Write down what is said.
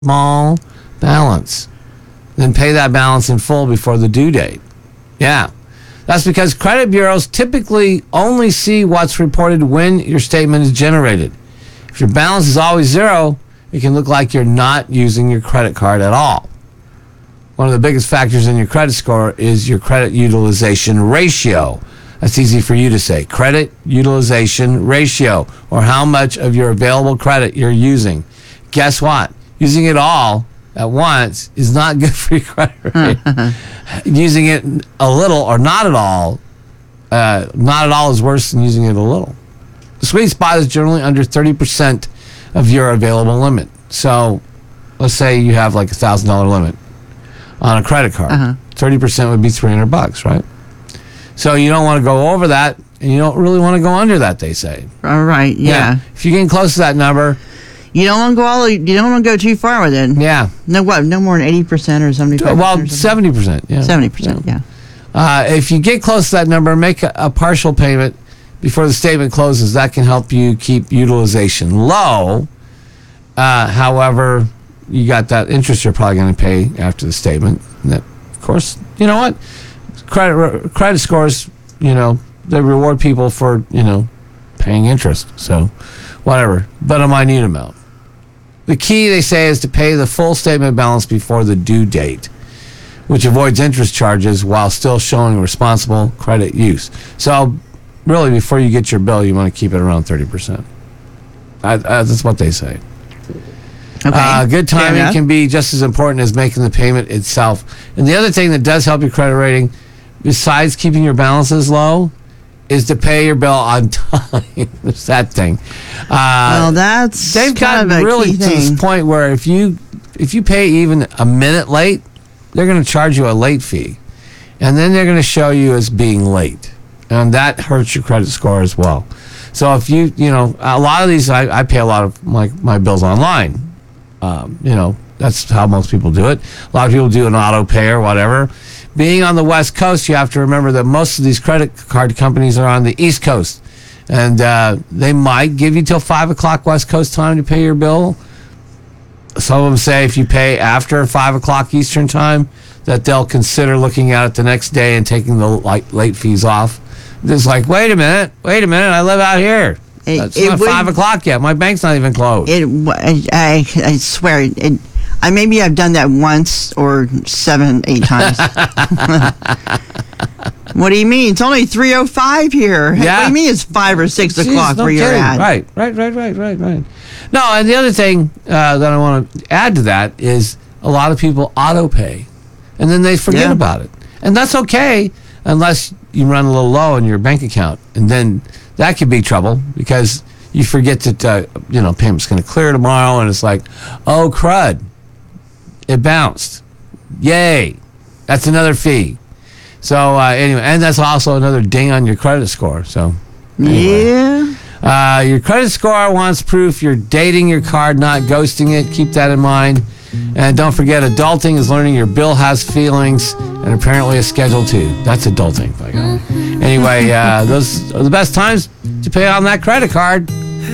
small balance. Then pay that balance in full before the due date. Yeah. That's because credit bureaus typically only see what's reported when your statement is generated. If your balance is always zero, it can look like you're not using your credit card at all. One of the biggest factors in your credit score is your credit utilization ratio. That's easy for you to say. Credit utilization ratio, or how much of your available credit you're using. Guess what? Using it all at once is not good for your credit rating. Using it a little or not at all is worse than using it a little. The sweet spot is generally under 30% of your available limit. So let's say you have like $1,000 limit on a credit card. 30% would be $300, right? So you don't want to go over that, and you don't really want to go under that, they say. All right, yeah. If you're getting close to that number, you don't want to go too far with it. Yeah. No more than 80% or 75%. Well, 70%. Yeah. 70%. Yeah. If you get close to that number, make a partial payment before the statement closes. That can help you keep utilization low. However, you got that interest you're probably going to pay after the statement. And that, of course, you know what? Credit scores, they reward people for, paying interest. So, whatever. But a minute amount. The key, they say, is to pay the full statement balance before the due date, which avoids interest charges while still showing responsible credit use. So, really, before you get your bill, you want to keep it around 30%. That's what they say. Okay. Good timing can be just as important as making the payment itself. And the other thing that does help your credit rating, besides keeping your balances low, is to pay your bill on time. It's that thing. Well, they've gotten really to this point where if you pay even a minute late, they're going to charge you a late fee, and then they're going to show you as being late, and that hurts your credit score as well. So if a lot of these, I pay a lot of my bills online. That's how most people do it. A lot of people do an auto pay or whatever. Being on the West Coast, you have to remember that most of these credit card companies are on the East Coast. And they might give you till 5 o'clock West Coast time to pay your bill. Some of them say if you pay after 5 o'clock Eastern time, that they'll consider looking at it the next day and taking the late fees off. It's like, wait a minute, I live out here. It's not 5 o'clock yet. My bank's not even closed. I swear, maybe I've done that once or 7, 8 times. What do you mean? It's only 3:05 here. Yeah. What do you mean it's 5 or 6 o'clock where you're at? Right. No, and the other thing that I want to add to that is a lot of people auto pay, and then they forget about it. And that's okay unless you run a little low in your bank account, and then that could be trouble because you forget that payment's going to clear tomorrow, and it's like, oh crud, it bounced. Yay, that's another fee. So anyway, and that's also another ding on your credit score. So anyway. Yeah. Your credit score wants proof you're dating your card, not ghosting it. Keep that in mind. And don't forget, adulting is learning your bill has feelings and apparently a schedule too. That's adulting. Anyway, those are the best times to pay on that credit card.